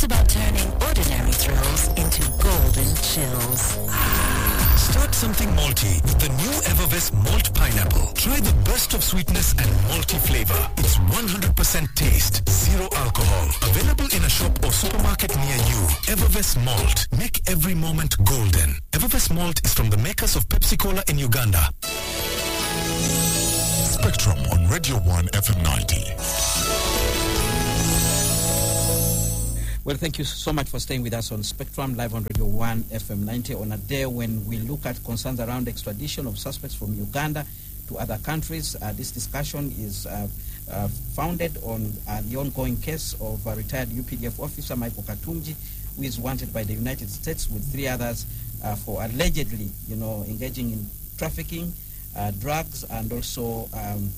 about turning ordinary thrills into golden chills. Start something malty with the new Evervest Malt Pineapple. Try the burst of sweetness and malty flavor. It's 100% taste, zero alcohol. Available in a shop or supermarket near you. Evervest Malt. Make every moment golden. Evervest Malt is from the makers of Pepsi Cola in Uganda. Spectrum on Radio 1 FM 90. Well, thank you so much for staying with us on Spectrum, live on Radio 1 FM 90, on a day when we look at concerns around extradition of suspects from Uganda to other countries. This discussion is founded on the ongoing case of retired UPDF officer Michael Katunji, who is wanted by the United States with 3 others for allegedly, engaging in trafficking, drugs, and also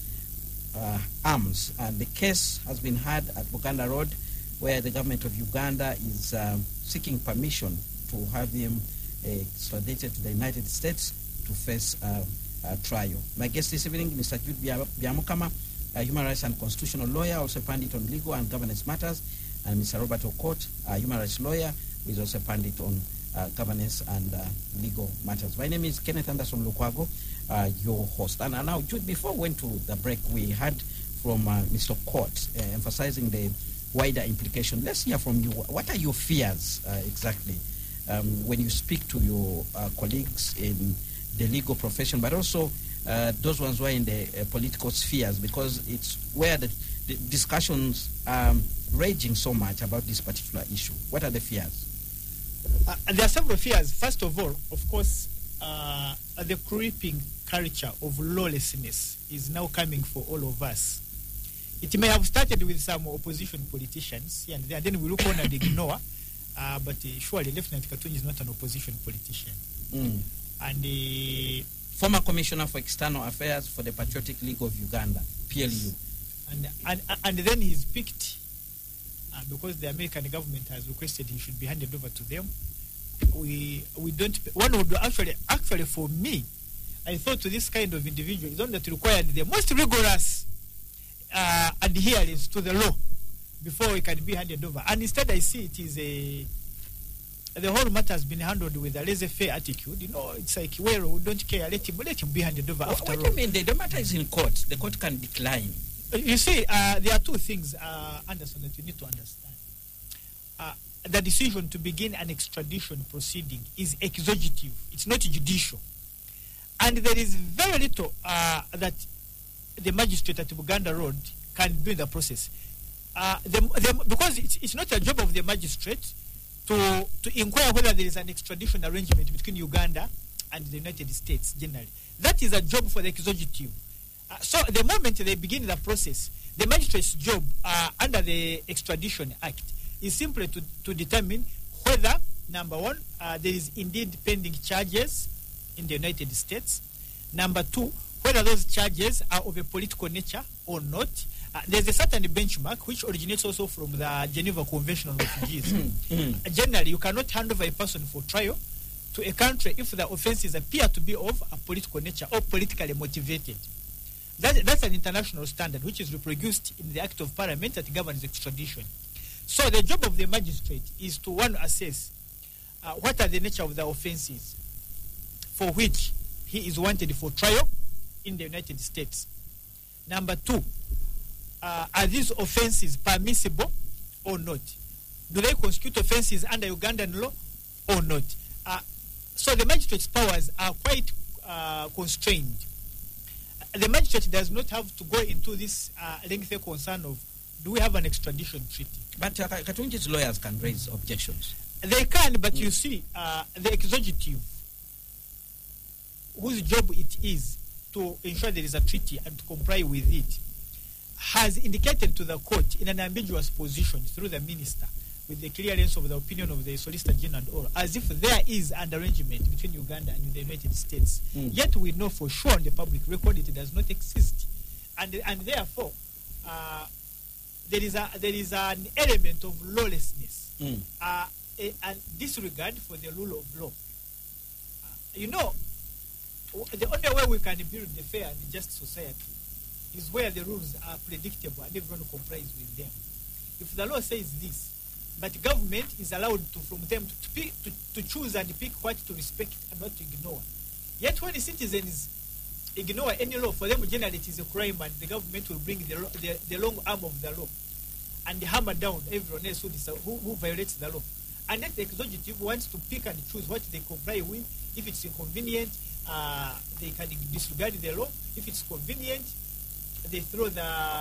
arms. And the case has been heard at Buganda Road, where the government of Uganda is seeking permission to have him extradited to the United States to face a trial. My guest this evening, Mr. Jude Byamukama, a human rights and constitutional lawyer, also pundit on legal and governance matters, and Mr. Robert Okot, a human rights lawyer, who is also pundit on governance and legal matters. My name is Kenneth Anderson Lukwago, your host. And now, Jude, before we went to the break, we heard from Mr. Okot emphasizing the wider implication. Let's hear from you. What are your fears exactly when you speak to your colleagues in the legal profession, but also those ones who are in the political spheres, because it's where the discussions are raging so much about this particular issue? What are the fears? There are several fears. First of all, of course, the creeping culture of lawlessness is now coming for all of us. It may have started with some opposition politicians, and then we look on and ignore, but surely Lieutenant Katunji is not an opposition politician. And former Commissioner for External Affairs for the Patriotic League of Uganda, PLU. And then he's picked, because the American government has requested he should be handed over to them. We don't, one would actually for me, I thought to this kind of individual is one that required the most rigorous adherence to the law before it can be handed over. And instead I see it is the whole matter has been handled with a laissez-faire attitude. It's like, well, we don't care, let him be handed over after all. What do you mean? The matter is in court. The court can decline. You see, there are 2 things, Anderson, that you need to understand. The decision to begin an extradition proceeding is executive. It's not judicial. And there is very little that the magistrate at Buganda Road can do in the process. Because it's not a job of the magistrate to inquire whether there is an extradition arrangement between Uganda and the United States generally. That is a job for the executive. So the moment they begin the process, the magistrate's job under the Extradition Act is simply to determine whether, number 1, there is indeed pending charges in the United States. Number 2, whether those charges are of a political nature or not. There's a certain benchmark which originates also from the Geneva Convention on Refugees. Generally, you cannot hand over a person for trial to a country if the offenses appear to be of a political nature or politically motivated. That's an international standard which is reproduced in the Act of Parliament that governs extradition. So the job of the magistrate is to, 1, assess what are the nature of the offenses for which he is wanted for trial in the United States. Number 2, are these offenses permissible or not? Do they constitute offenses under Ugandan law or not? So the magistrate's powers are quite constrained. The magistrate does not have to go into this lengthy concern of, do we have an extradition treaty? But Katunji's lawyers can raise objections. They can, but you see, the executive, whose job it is to ensure there is a treaty and to comply with it, has indicated to the court in an ambiguous position through the minister, with the clearance of the opinion of the Solicitor General and all, as if there is an arrangement between Uganda and the United States. Yet we know for sure on the public record it does not exist. And therefore, there is an element of lawlessness, and disregard for the rule of law. The only way we can build a fair and just society is where the rules are predictable and everyone complies with them. If the law says this, but government is allowed to, from them to choose and pick what to respect and what to ignore. Yet when the citizens ignore any law, for them generally it is a crime, and the government will bring the long arm of the law and hammer down everyone else who violates the law. And then the executive wants to pick and choose what they comply with. If it's inconvenient, they can disregard the law. If it's convenient, they throw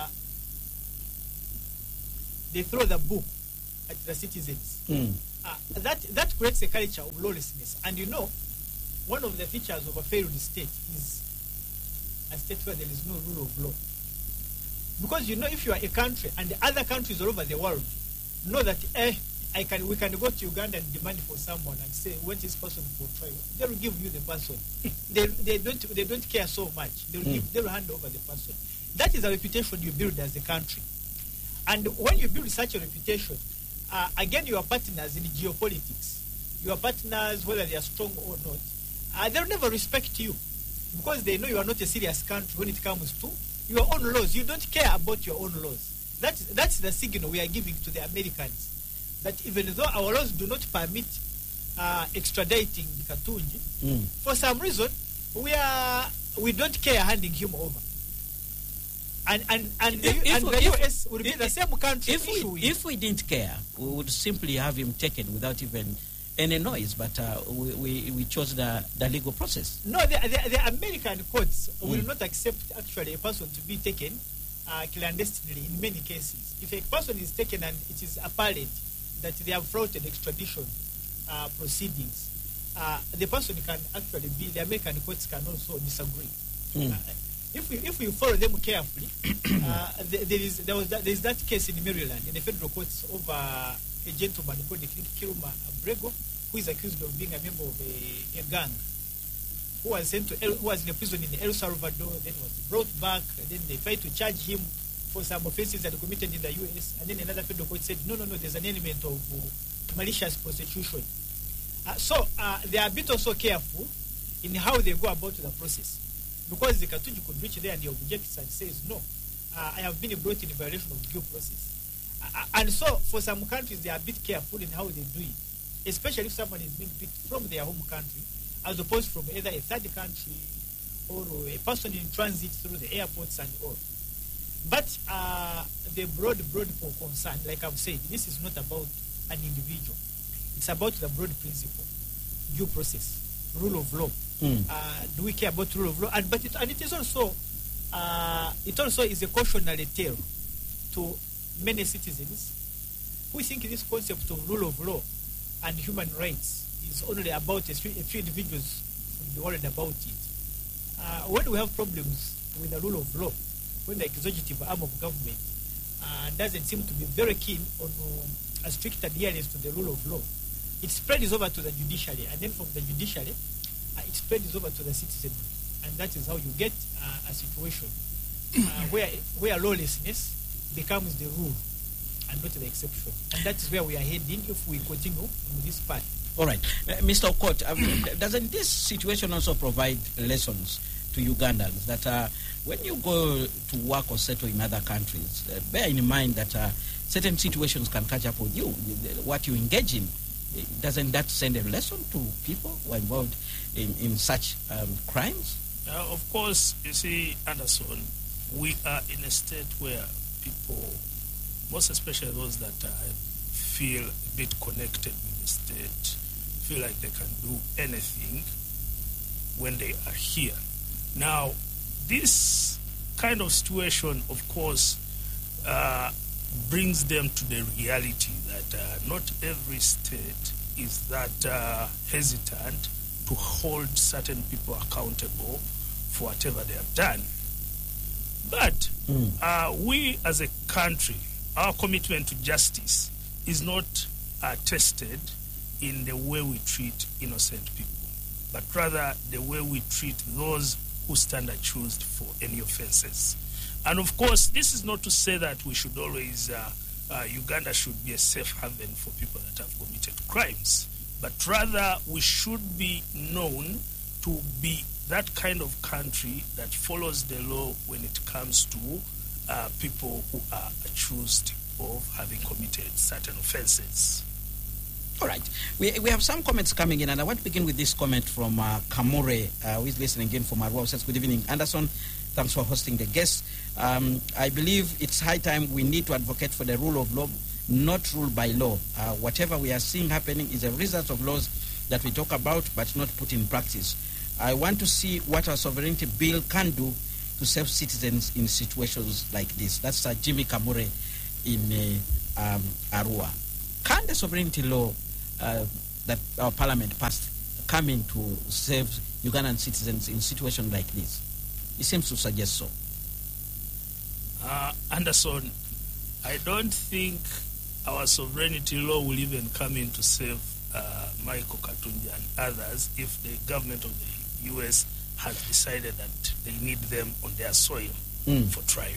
the book at the citizens. That creates a culture of lawlessness. And you know, one of the features of a failed state is a state where there is no rule of law. Because you know, if you are a country and the other countries all over the world know that we can go to Uganda and demand for someone and say, "What is person for trial?" They will give you the person. they don't care so much. They will hand over the person. That is a reputation you build as a country. And when you build such a reputation, again, your partners in geopolitics, your partners, whether they are strong or not, they'll never respect you because they know you are not a serious country when it comes to your own laws. You don't care about your own laws. That's the signal we are giving to the Americans, that even though our laws do not permit extraditing Katunji, for some reason we don't care handing him over. And the US would be the same country. If we didn't care, we would simply have him taken without even any noise. But we chose the legal process. No, the American courts will not accept actually a person to be taken clandestinely in many cases. If a person is taken and it is apparent that they have flouted extradition proceedings, the person can actually be. The American courts can also disagree. If we follow them carefully, there is that case in Maryland in the federal courts over a gentleman called Kiruma Abrego, who is accused of being a member of a gang, who was in a prison in El Salvador, then was brought back, then they tried to charge him for some offenses that he committed in the US, and then another federal court said, no, there's an element of malicious prosecution. So they are a bit also careful in how they go about the process. Because the Katunji could reach there and he objects and says, no, I have been brought in violation of due process. And so, for some countries, they are a bit careful in how they do it, especially if someone is being picked from their home country, as opposed from either a third country or a person in transit through the airports and all. But the broad concern, like I've said, this is not about an individual. It's about the broad principle, due process, rule of law. Do we care about rule of law? And it is also is a cautionary tale to many citizens who think this concept of rule of law and human rights is only about a few individuals should be worried about it. When we have problems with the rule of law, when the executive arm of government doesn't seem to be very keen on a strict adherence to the rule of law, it spreads over to the judiciary, and then from the judiciary, it spreads over to the citizenry, and that is how you get a situation where lawlessness becomes the rule and not the exception. And that is where we are heading if we continue in this path. All right. Mr. Okot, doesn't this situation also provide lessons to Ugandans that when you go to work or settle in other countries, bear in mind that certain situations can catch up with you, what you engage in? Doesn't that send a lesson to people who are involved in such crimes? Of course, you see, Anderson, we are in a state where people, most especially those that feel a bit connected with the state, feel like they can do anything when they are here. Now, this kind of situation, of course, brings them to the reality that not every state is that hesitant to hold certain people accountable for whatever they have done. But we as a country, our commitment to justice is not tested in the way we treat innocent people, but rather the way we treat those who stand accused for any offenses. And of course, this is not to say that we should always, Uganda should be a safe haven for people that have committed crimes, but rather we should be known to be that kind of country that follows the law when it comes to people who are accused of having committed certain offenses. All right. We have some comments coming in, and I want to begin with this comment from Kamore, who is listening in from Arua. Says, good evening, Anderson. Thanks for hosting the guest. I believe it's high time we need to advocate for the rule of law, not rule by law. Whatever we are seeing happening is a result of laws that we talk about but not put in practice. I want to see what our sovereignty bill can do to save citizens in situations like this. That's Jimmy Kamure in Arua. Can the sovereignty law that our parliament passed come in to save Ugandan citizens in situations like this? It seems to suggest so. Anderson, I don't think our sovereignty law will even come in to save Michael Katunja and others if the government of the U.S. has decided that they need them on their soil for trial.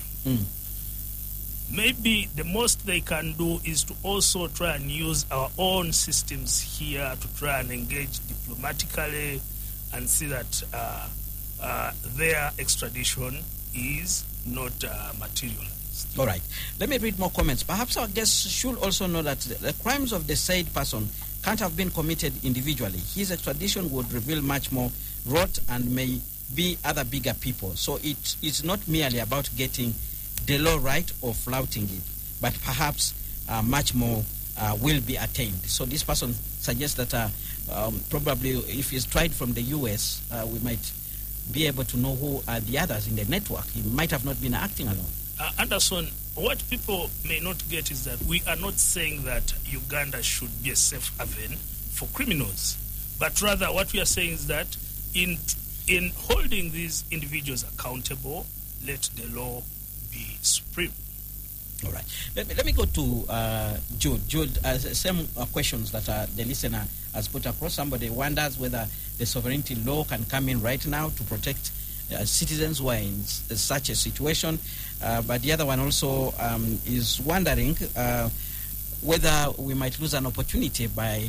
Maybe the most they can do is to also try and use our own systems here to try and engage diplomatically and see that their extradition is not materialized. All right. Let me read more comments. Perhaps our guests should also know that the crimes of the said person can't have been committed individually. His extradition would reveal much more rot and may be other bigger people. So it is not merely about getting the law right or flouting it, but perhaps much more will be attained. So this person suggests that probably if he's tried from the U.S., we might be able to know who are the others in the network. He might have not been acting alone. Anderson, what people may not get is that we are not saying that Uganda should be a safe haven for criminals, but rather what we are saying is that in holding these individuals accountable, let the law be supreme. All right. Let me go to Jude. Jude, same questions that the listener has put across. Somebody wonders whether the sovereignty law can come in right now to protect citizens who are in such a situation. But the other one also is wondering whether we might lose an opportunity by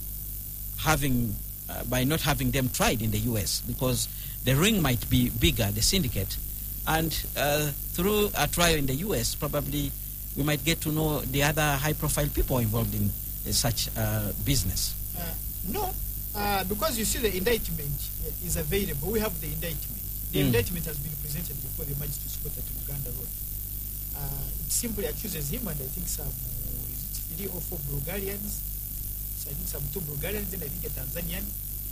not having them tried in the U.S. because the ring might be bigger, the syndicate, and through a trial in the U.S., probably we might get to know the other high-profile people involved in such business. No, because you see the indictment is available. We have the indictment. The indictment has been presented before the Magistrates Court at Uganda Road. It simply accuses him and I think some, is it 3 or 4 Bulgarians? So I think some 2 Bulgarians and I think a Tanzanian.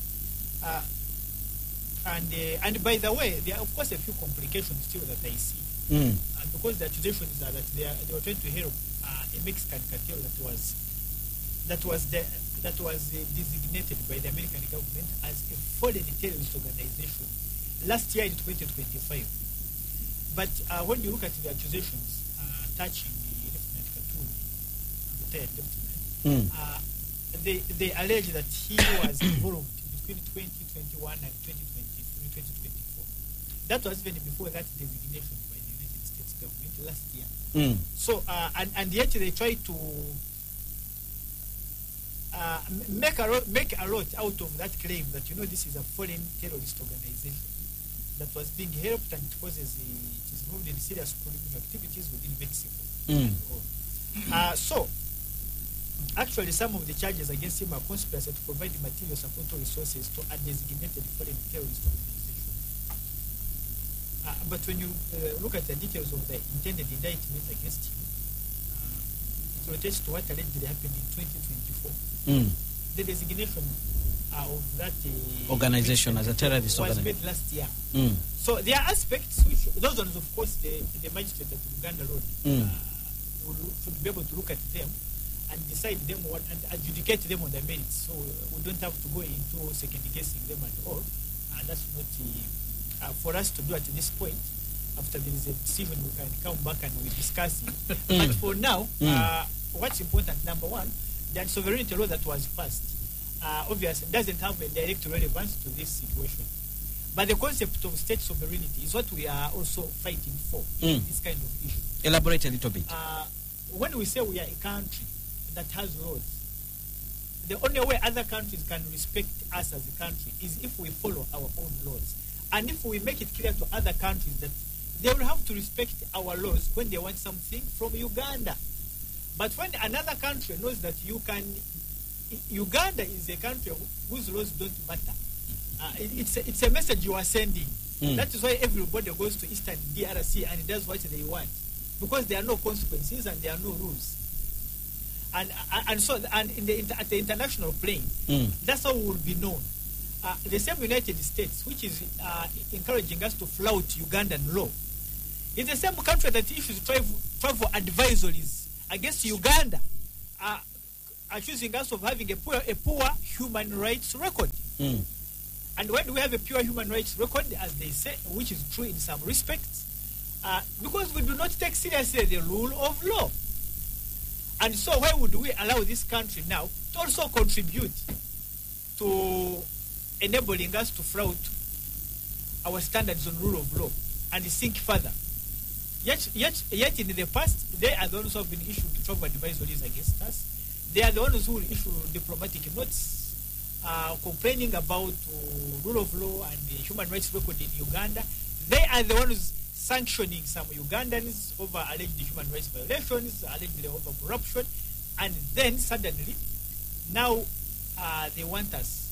And by the way, there are of course a few complications still that I see. Because the accusations are that they were trying to help a Mexican cartel that was designated by the American government as a foreign terrorist organization last year in 2025. But when you look at the accusations touching the Lieutenant Katunja, retired lieutenant, they allege that he was involved between 2021 and 2024. That was even before that designation by the United States government last year. So, and yet they try to make a lot out of that claim that, this is a foreign terrorist organization that was being helped and it is involved in serious criminal activities within Mexico. So, actually, some of the charges against him are conspiracy to provide material support or resources to a designated foreign terrorist organization. But when you look at the details of the intended indictment against him, it relates to what allegedly happened in 2024. The designation of that organization as a terrorist was organization made last year. So there are aspects which, those ones, of course, the magistrate at Uganda Road should be able to look at them and decide them and adjudicate them on their merits. So we don't have to go into second guessing them at all. That's not for us to do at this point. After there is a decision, we can come back and we discuss it. But for now, what's important, number one, that sovereignty law that was passed obviously doesn't have a direct relevance to this situation. But the concept of state sovereignty is what we are also fighting for, this kind of issue. Elaborate a little bit. When we say we are a country that has laws, the only way other countries can respect us as a country is if we follow our own laws. And if we make it clear to other countries that they will have to respect our laws when they want something from Uganda. But when another country knows that you can, Uganda is a country whose laws don't matter. It's a message you are sending. That is why everybody goes to Eastern DRC and does what they want, because there are no consequences and there are no rules. And so at the international plane, that's how we will be known. The same United States, which is encouraging us to flout Ugandan law, is the same country that issues travel advisories against Uganda, accusing us of having a poor human rights record. And when do we have a pure human rights record, as they say, which is true in some respects, because we do not take seriously the rule of law. And so why would we allow this country now to also contribute to enabling us to flout our standards on rule of law and sink further? Yet in the past, they are the ones who have been issued travel advisories against us. They are the ones who will issue diplomatic notes complaining about rule of law and the human rights record in Uganda. They are the ones sanctioning some Ugandans over alleged human rights violations, alleged over corruption, and then suddenly, now they want us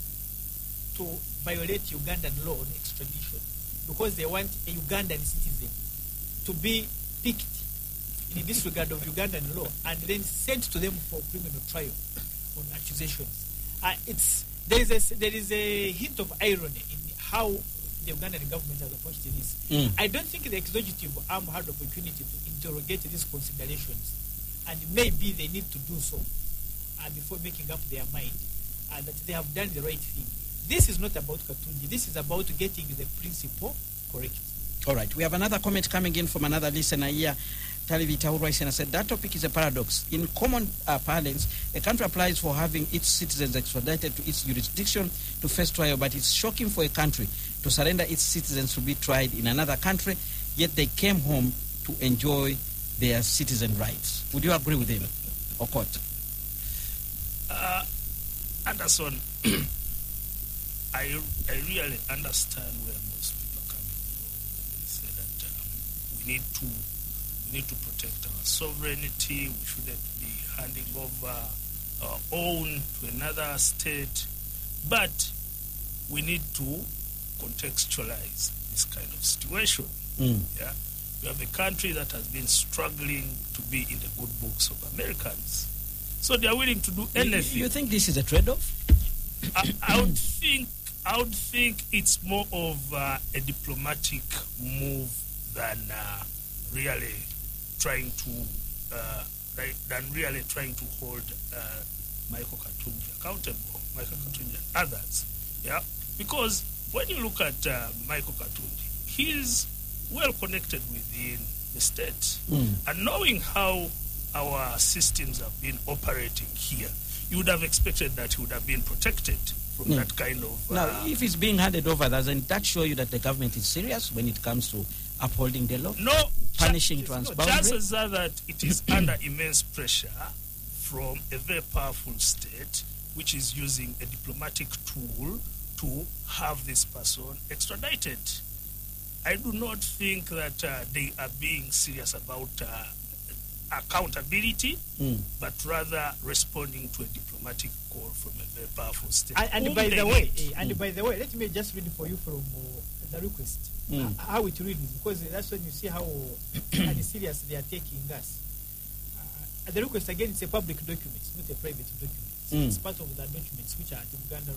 to violate Ugandan law on extradition because they want a Ugandan citizen to be picked in disregard of Ugandan law and then sent to them for criminal trial on accusations. There is a hint of irony in how the Ugandan government has approached this. I don't think the executive arm had the opportunity to interrogate these considerations, and maybe they need to do so before making up their mind that they have done the right thing. This is not about Katunji. This is about getting the principle correct. All right. We have another comment coming in from another listener here. Talivi Taurwaisena said, that topic is a paradox. In common parlance, a country applies for having its citizens extradited to its jurisdiction to face trial, but it's shocking for a country to surrender its citizens to be tried in another country, yet they came home to enjoy their citizen rights. Would you agree with him, Okot? Anderson, I really understand where most people are coming from when they say that we need to protect our sovereignty. We shouldn't be handing over our own to another state. But we need to contextualize this kind of situation. Yeah, we have a country that has been struggling to be in the good books of Americans, so they are willing to do anything. You think this is a trade-off? I would think it's more of a diplomatic move than really trying to hold Michael Katunji accountable, Michael Katunji and others. Yeah, because when you look at Michael Katunji, he's well connected within the state, and knowing how our systems have been operating here, you would have expected that he would have been protected from that kind of... Now, if it's being handed over, doesn't that show you that the government is serious when it comes to upholding the law? No. Punishing transboundary? Chances are that it is under immense pressure from a very powerful state, which is using a diplomatic tool to have this person extradited. I do not think that they are being serious about accountability, but rather responding to a diplomatic call from a very powerful state. And by the way, let me just read for you from the request how it reads, because that's when you see how serious they are taking us. The request, again, it's a public document, it's not a private document. It's part of the documents which are at Uganda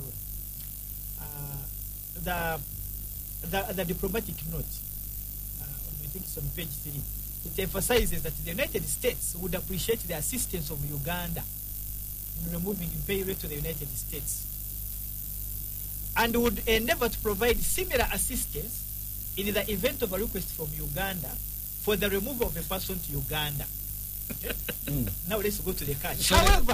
Road. The diplomatic note, I think it's on page 3. It emphasizes that the United States would appreciate the assistance of Uganda in removing imperial to the United States, and would endeavor to provide similar assistance in the event of a request from Uganda for the removal of a person to Uganda. Now let's go to the catch.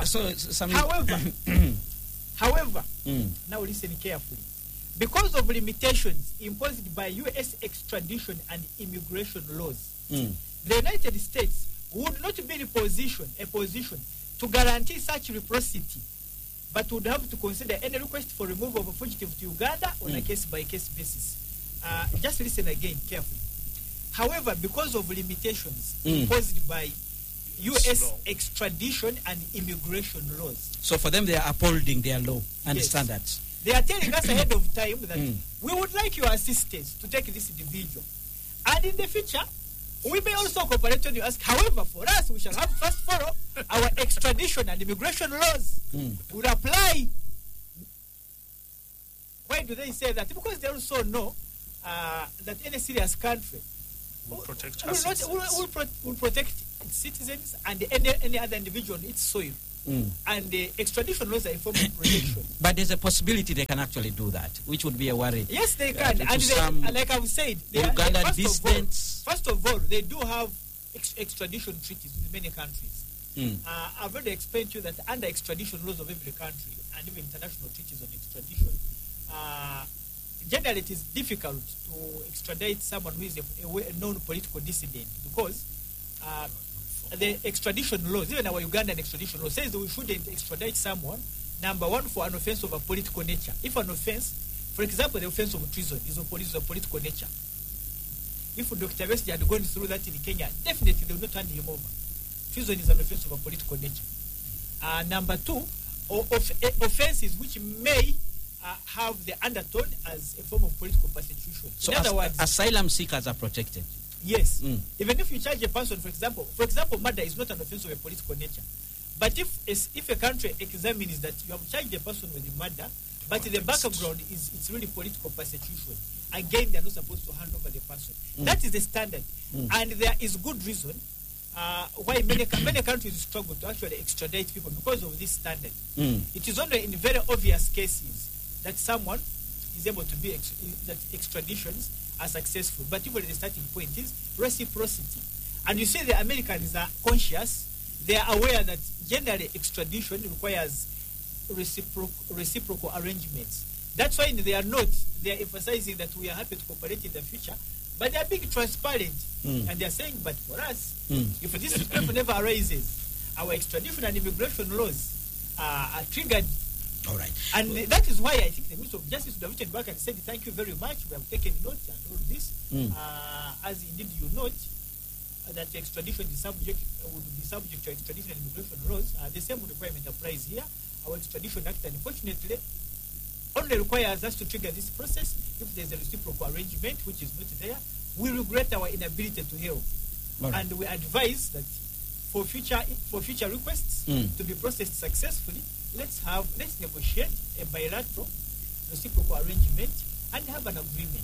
However, now listen carefully. Because of limitations imposed by U.S. extradition and immigration laws, the United States would not be in a position to guarantee such reciprocity, but would have to consider any request for removal of a fugitive to Uganda on a case-by-case basis. Just listen again carefully. However, because of limitations imposed by U.S. law. extradition and immigration laws. So for them, they are upholding their law and Yes. standards. They are telling us ahead of time that Mm. we would like your assistance to take this individual. And in the future, we may also cooperate on you ask. However, for us, we shall have first follow our extradition and immigration laws would apply. Why do they say that? Because they also know that any serious country Will protect will, us. not, will protect its citizens and any other individual on its soil. And the extradition laws are a form of protection. But there's a possibility they can actually do that, which would be a worry. Yes, they can. to And some they, like I've said, Ugandan dissidents. First of all, they do have extradition treaties with many countries. I've already explained to you that under extradition laws of every country and even international treaties on extradition, generally it is difficult to extradite someone who is a known political dissident because the extradition laws, even our Ugandan extradition law, says that we shouldn't extradite someone, number one, for an offense of a political nature. If an offense, for example, the offense of treason is of political nature. If Dr. West had gone through that in Kenya, definitely they will not hand him over. Treason is an offense of a political nature. Number two, offenses which may have the undertone as a form of political persecution. So In other words, asylum seekers are protected. yes. Even if you charge a person, for example, murder is not an offense of a political nature. But if a country examines that you have charged a person with murder, but the background is it's really political persecution, again they are not supposed to hand over the person. That is the standard, and there is good reason why many countries struggle to actually extradite people because of this standard. It is only in very obvious cases that someone is able to be that extraditions are successful. But even the starting point is reciprocity. And you see the Americans are conscious. They are aware that generally extradition requires reciprocal arrangements. That's why they are emphasizing that we are happy to cooperate in the future. But they are being transparent. And they are saying, but for us, if this problem never arises, our extradition and immigration laws are triggered. All right. And that is why I think the Minister of Justice would have written back and said, thank you very much, we have taken note and all this. As indeed you note, that extradition would be subject to extradition and immigration laws. The same requirement applies here. Our Extradition Act, unfortunately, only requires us to trigger this process if there's a reciprocal arrangement, which is not there. We regret our inability to help. Right. And we advise that for future requests to be processed successfully, let's negotiate a bilateral reciprocal arrangement and have an agreement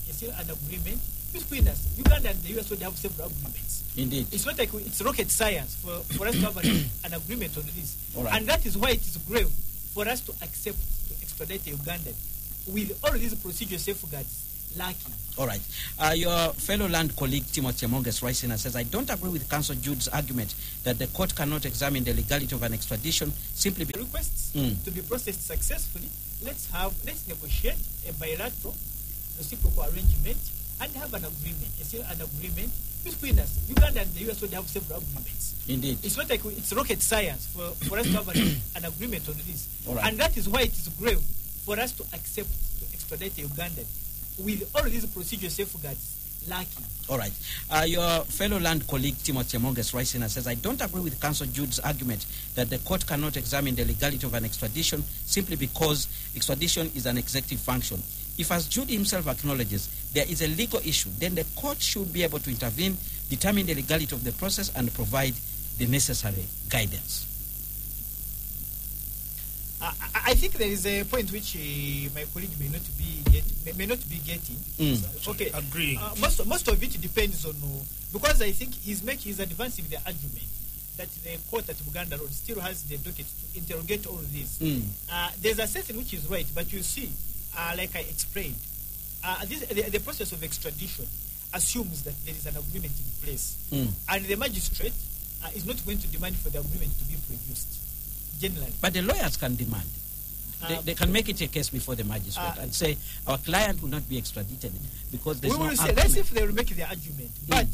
between us. Uganda and the US would have several agreements. Indeed. It's not like it's rocket science for us to have an agreement on this. All right. And that is why it is grave for us to accept to extradite a Ugandan with all these procedural safeguards lacking. All right. Your fellow land colleague Timothy Monges Raisina says, I don't agree with Counsel Jude's argument that the court cannot examine the legality of an extradition simply because Requests to be processed successfully, let's negotiate a bilateral reciprocal arrangement and have an agreement between us. Uganda and the US would have several agreements. Indeed. It's not like it's rocket science for us to have an agreement on this. All right. And that is why it is grave for us to accept to extradite a Ugandan with all these procedural safeguards lacking. All right. Your fellow land colleague Timothy Monges Raisina says, I don't agree with Counsel Jude's argument that the court cannot examine the legality of an extradition simply because extradition is an executive function. If, as Jude himself acknowledges, there is a legal issue, then the court should be able to intervene, determine the legality of the process, and provide the necessary guidance. I think there is a point which my colleague may not be getting. Okay, Agreeing. Most of it depends on because I think he's advancing the argument that the court at Buganda Road still has the docket to interrogate all this. There's a certain which is right, but you see, like I explained, the process of extradition assumes that there is an agreement in place, and the magistrate is not going to demand for the agreement to be produced. Generally. But the lawyers can demand. They can make it a case before the magistrate and say our client will not be extradited because there's no argument. Let's see if they will make the argument. But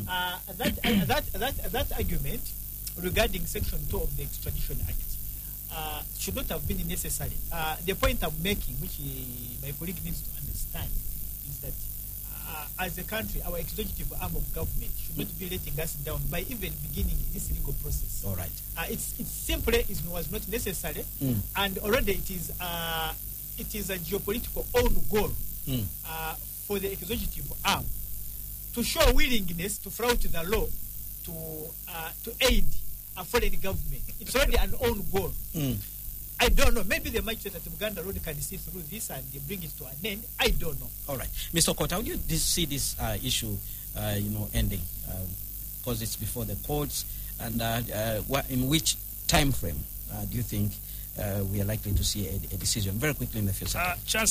that argument regarding Section 2 of the Extradition Act should not have been necessary. The point I'm making, which my colleague needs to understand, is that as a country, our executive arm of government should not be letting us down by even beginning this legal process. All right. It's simply was not necessary, and already it is a geopolitical own goal for the executive arm to show willingness to flout the law to aid a foreign government. It's already an own goal. I don't know. Maybe they might say that Buganda Road can see through this and they bring it to an end. I don't know. All right. Mr. Okot, how do you see this issue, ending? Because it's before the courts. And in which time frame do you think we are likely to see a decision? Very quickly in the future.